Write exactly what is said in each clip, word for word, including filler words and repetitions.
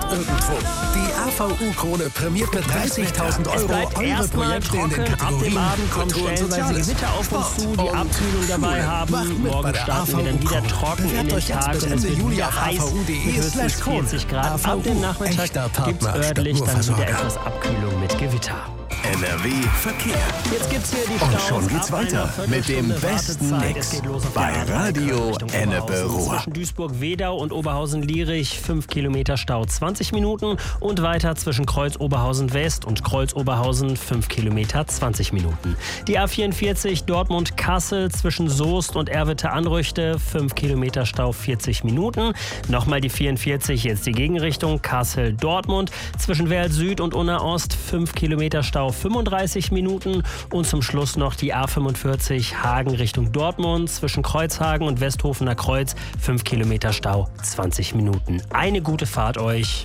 irgendwo. Die A V U-Krone prämiert mit dreißigtausend Euro eure Projekte in den Kategorien Ab dem Abend kommt Kultur und stellenweise Soziales, Gewitter auf uns zu, die Sport Abkühlung und dabei Schule. haben. Macht mit bei Morgen der starten wir dann wieder trocken in den Tag und es wird wieder heiß mit höchstens vierzig Grad. Ab dem Nachmittag gibt es örtlich dann wieder etwas Abkühlung mit Gewitter. N R W Verkehr. Jetzt gibt's hier die Und Staus. schon geht's Ab weiter einer mit dem Viertelstunde besten Wartezeit. Mix Es geht los auf bei der A drei Radio Richtung Ennepe Oberhausen. Ruhr. Zwischen Duisburg-Wedau und Oberhausen-Lierich fünf Kilometer Stau zwanzig Minuten und weiter zwischen Kreuz-Oberhausen-West und Kreuz-Oberhausen fünf Kilometer zwanzig Minuten. Die A vierundvierzig Dortmund-Kassel zwischen Soest und Erwitte-Anrüchte fünf Kilometer Stau vierzig Minuten. Nochmal die vierundvierzig, jetzt die Gegenrichtung Kassel-Dortmund zwischen Werl Süd und Unna Ost fünf Kilometer Stau fünfunddreißig Minuten und zum Schluss noch die A fünfundvierzig Hagen Richtung Dortmund zwischen Kreuzhagen und Westhofener Kreuz fünf Kilometer Stau zwanzig Minuten. Eine gute Fahrt euch.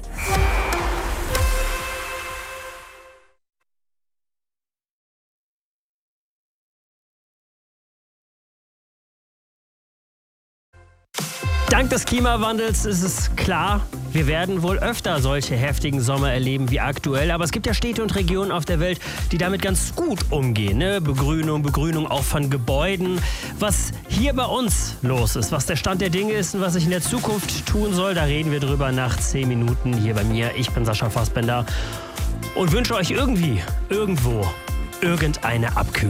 Dank des Klimawandels ist es klar, wir werden wohl öfter solche heftigen Sommer erleben wie aktuell. Aber es gibt ja Städte und Regionen auf der Welt, die damit ganz gut umgehen. Ne? Begrünung, Begrünung auch von Gebäuden. Was hier bei uns los ist, was der Stand der Dinge ist und was sich in der Zukunft tun soll, da reden wir drüber nach zehn Minuten hier bei mir. Ich bin Sascha Fassbender und wünsche euch irgendwie, irgendwo, irgendeine Abkühlung.